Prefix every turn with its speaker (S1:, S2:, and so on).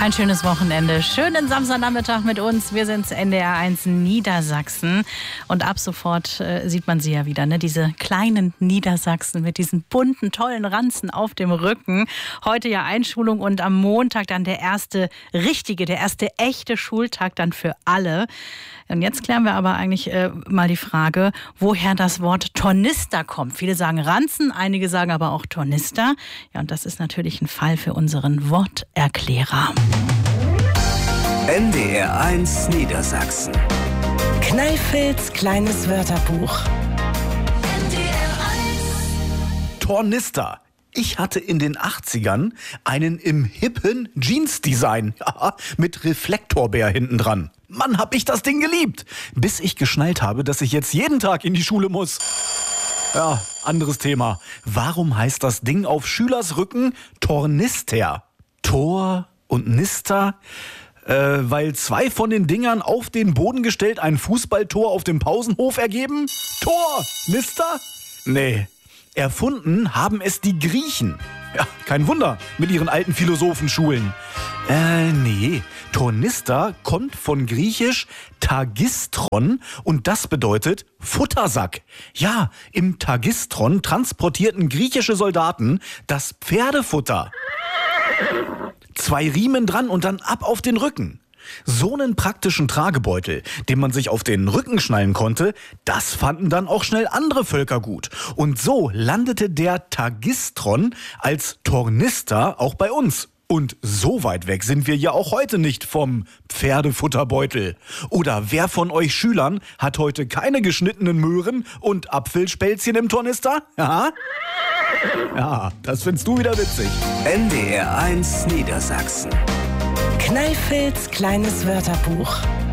S1: Ein schönes Wochenende. Schönen Samstagnachmittag mit uns. Wir sind NDR 1 Niedersachsen. Und ab sofort sieht man sie ja wieder, ne? Diese kleinen Niedersachsen mit diesen bunten, tollen Ranzen auf dem Rücken. Heute ja Einschulung und am Montag dann der erste echte Schultag dann für alle. Und jetzt klären wir aber eigentlich mal die Frage, woher das Wort Tornister kommt. Viele sagen Ranzen, einige sagen aber auch Tornister. Ja, und das ist natürlich ein Fall für unseren Worterklärer.
S2: NDR 1 Niedersachsen.
S3: Kneifels kleines Wörterbuch.
S4: Tornister. Ich hatte in den 80ern einen im hippen Jeans-Design, ja, mit Reflektorbär hinten dran. Mann, hab ich das Ding geliebt, bis ich geschnallt habe, dass ich jetzt jeden Tag in die Schule muss. Ja, anderes Thema. Warum heißt das Ding auf Schülers Rücken Tornister? Tor und Nister? Weil zwei von den Dingern auf den Boden gestellt ein Fußballtor auf dem Pausenhof ergeben? Tor! Nister? Nee. Erfunden haben es die Griechen. Ja, kein Wunder, mit ihren alten Philosophenschulen. Nee. Tornister kommt von griechisch Tagistron und das bedeutet Futtersack. Ja, im Tagistron transportierten griechische Soldaten das Pferdefutter. 2 Riemen dran und dann ab auf den Rücken. So einen praktischen Tragebeutel, den man sich auf den Rücken schnallen konnte, das fanden dann auch schnell andere Völker gut. Und so landete der Tagistron als Tornister auch bei uns. Und so weit weg sind wir ja auch heute nicht vom Pferdefutterbeutel. Oder wer von euch Schülern hat heute keine geschnittenen Möhren und Apfelspälzchen im Tornister? Ja? Ja, das findest du wieder witzig.
S2: NDR 1 Niedersachsen.
S3: Kneifels kleines Wörterbuch.